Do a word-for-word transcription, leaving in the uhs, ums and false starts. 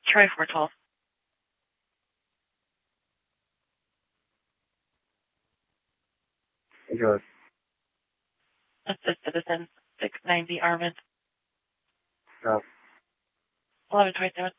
Troy four twelve. Good. That's a citizen. six ninety Armand. Stop. eleven twenty-seven.